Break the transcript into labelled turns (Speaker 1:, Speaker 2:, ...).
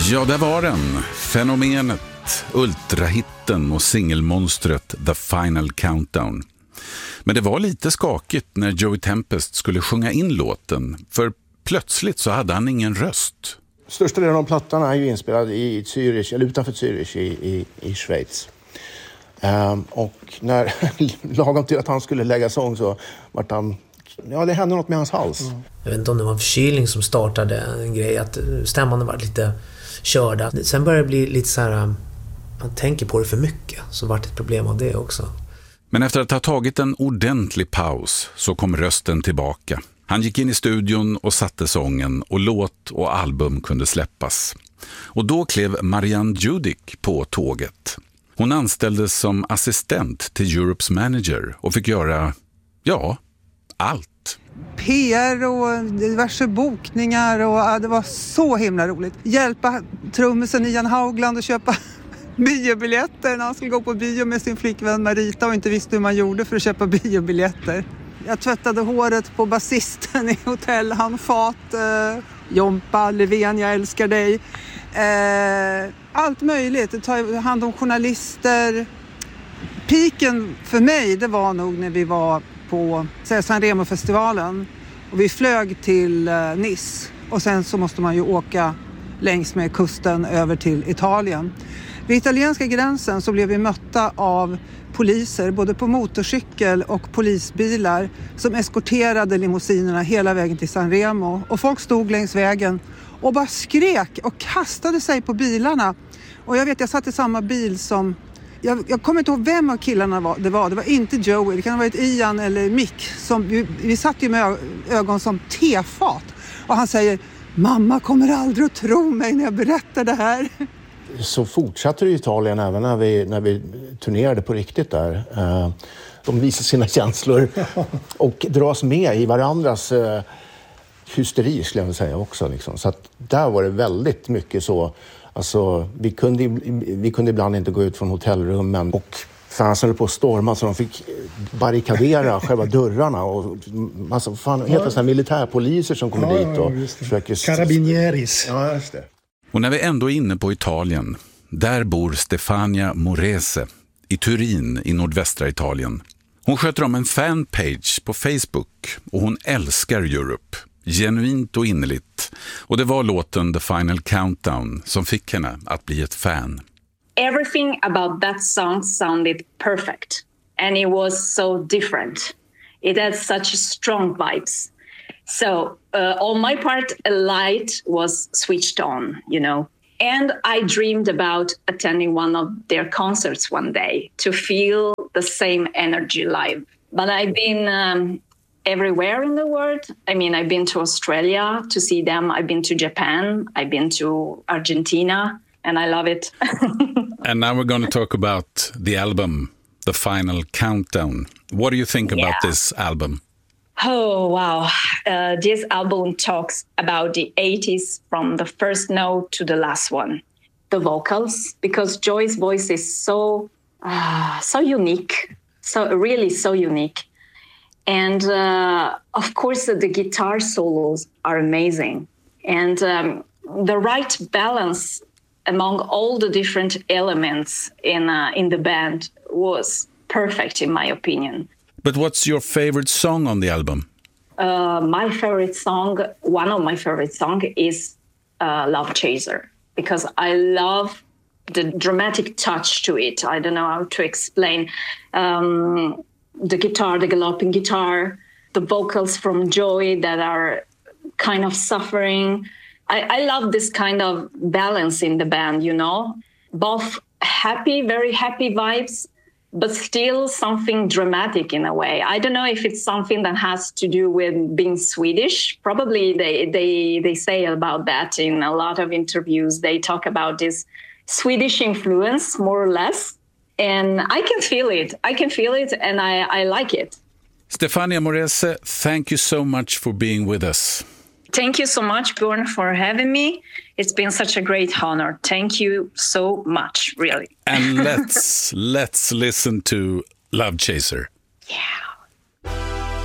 Speaker 1: Ja, där var den. Fenomenet, ultrahitten och singelmonstret The Final Countdown. Men det var lite skakigt när Joey Tempest skulle sjunga in låten, för plötsligt så hade han ingen röst.
Speaker 2: Största delen av plattan är ju inspelad i Zürich, eller utanför Zürich i Schweiz. Och när lagom till att han skulle lägga sång så vart han... Ja, det hände något med hans hals.
Speaker 3: Jag vet inte om det var en förkylning som startade en grej, att stämman var lite körda. Sen började det bli lite så här, man tänker på det för mycket, så vart det ett problem av det också.
Speaker 1: Men efter att ha tagit en ordentlig paus så kom rösten tillbaka. Han gick in i studion och satte sången, och låt och album kunde släppas. Och då klev Marianne Judick på tåget. Hon anställdes som assistent till Europes manager och fick göra, ja, allt.
Speaker 4: PR och diverse bokningar, och det var så himla roligt. Hjälpa trummisen Ian Haugland att köpa biobiljetter när han skulle gå på bio med sin flickvän Marita och inte visste hur man gjorde för att köpa biobiljetter. Jag tvättade håret på basisten i hotellhandfat. Jompa, Löfven, jag älskar dig. Allt möjligt. Ta hand om journalister. Piken för mig, det var nog när vi var på San Remo-festivalen. Och vi flög till Nice. Och sen så måste man ju åka längs med kusten över till Italien. Vid italienska gränsen så blev vi mötta av poliser, både på motorcykel och polisbilar, som eskorterade limousinerna hela vägen till San Remo. Och folk stod längs vägen och bara skrek och kastade sig på bilarna. Och jag satt i samma bil som... Jag kommer inte ihåg vem av killarna det var. Det var inte Joey, det kan ha varit Ian eller Mick. Vi satt ju med ögon som tefat. Och han säger, mamma kommer aldrig att tro mig när jag berättar det här.
Speaker 2: Så fortsatte det i Italien även när vi turnerade på riktigt där. De visar sina känslor och dras med i varandras hysteri, skulle jag vilja säga också. Liksom. Så att där var det väldigt mycket så. Alltså, vi kunde ibland inte gå ut från hotellrummen, och fansen höll på att storma så de fick barrikadera själva dörrarna, och massa heter såna militärpoliser som kommer dit och försöker...
Speaker 5: Carabinieris.
Speaker 2: Ja, just det.
Speaker 1: Och när vi ändå är inne på Italien, där bor Stefania Morese i Turin i nordvästra Italien. Hon sköter om en fanpage på Facebook och hon älskar Europe, genuint och innerligt. Och det var låten The Final Countdown som fick henne att bli ett fan.
Speaker 6: Everything about that song sounded perfect, and it was so different. It had such strong vibes. So on my part, a light was switched on, and I dreamed about attending one of their concerts one day to feel the same energy live. But I've been everywhere in the world. I mean, I've been to Australia to see them. I've been to Japan. I've been to Argentina, and I love it.
Speaker 1: And now we're going to talk about the album, The Final Countdown. What do you think about this album?
Speaker 6: Oh, wow. This album talks about the 80s from the first note to the last one. The vocals, because Joy's voice is so unique, so unique. And of course, the guitar solos are amazing. And the right balance among all the different elements in the band was perfect, in my opinion.
Speaker 1: But what's your favorite song on the album?
Speaker 6: My favorite song, one of my favorite songs is Love Chaser, because I love the dramatic touch to it. I don't know how to explain. The guitar, the galloping guitar, the vocals from Joy that are kind of suffering. I love this kind of balance in the band, both happy, very happy vibes, but still something dramatic in a way. I don't know if it's something that has to do with being Swedish. Probably they say about that in a lot of interviews. They talk about this Swedish influence, more or less. And I can feel it, and I like it.
Speaker 1: Stefania Morese, thank you so much for being with us.
Speaker 6: Thank you so much, Björn, for having me. It's been such a great honor. Thank you so much, really.
Speaker 1: And let's listen to Love Chaser.
Speaker 6: Yeah.